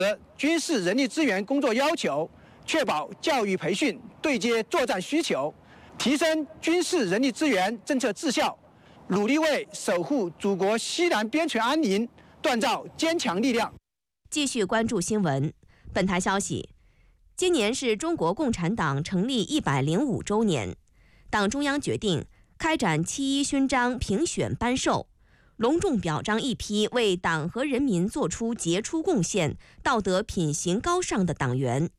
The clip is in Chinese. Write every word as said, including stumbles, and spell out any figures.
军事人力资源工作要求，确保教育培训对接作战需求，提升军事人力资源政策质效，努力为守护祖国西南边陲安宁锻造坚强力量。 继续关注新闻。本台消息，今年是中国共产党成立一百零五周年，党中央决定开展七一勋章评选颁授，隆重表彰一批为党和人民做出杰出贡献、道德品行高尚的党员。